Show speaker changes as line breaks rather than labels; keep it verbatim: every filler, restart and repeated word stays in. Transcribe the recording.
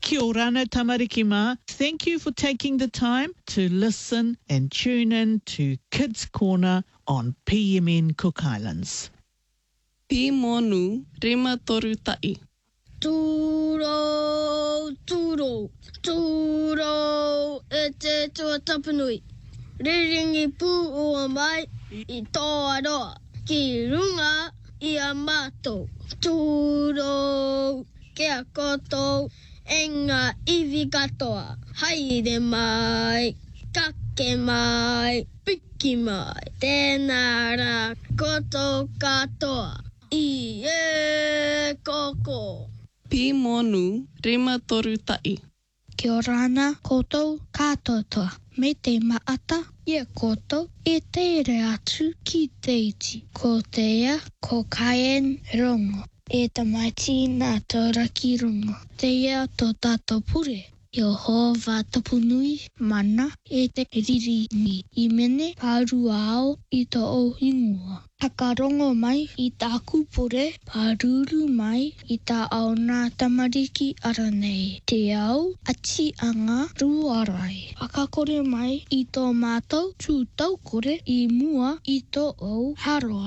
Kia orana tamariki mā. Thank you for taking the time to listen and tune in to Kids Corner on P M N Cook Islands.
Pi monu, rema toru tai.
Tūro, tūro, tūro, e te tua tapanui. Riringi pū ua mai i tō aroa. Ki runga i a mātou. Tūro, kia kotou, enga iwi katoa. Haere mai, kake mai, piki mai. Tēnā rā kotou katoa. I e koko.
Pi monu, rema toru tai.
Kia orana koutou katoa. Me te maata, ia koutou, e te re atu ki te iti. Ko te ia, ko kaien rongo. E tamaiti nā tauraki rongo. Te ia tō tātou pure. Yehova tapunui mana e te riri ni. I mene paru ao i tō o ingua. Hakarongo mai i tā kupure, paruru mai i tā ao nā tamariki aranei. Te au ati anga ruarai. Akakore mai i tō mātou tū taukore i mua i tō o haroa.